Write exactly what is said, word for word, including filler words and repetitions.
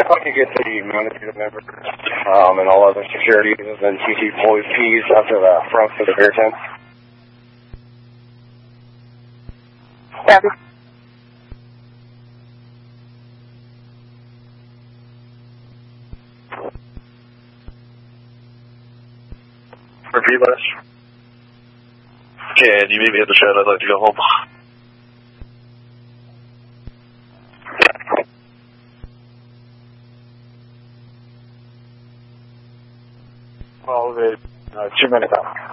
if I could get the management members um, and all other security and T T employees keys up to the front of the beer tent. Copy. Repeat, Les. Can you meet me at the shed? I'd like to go home. Well, the uh, two minutes out.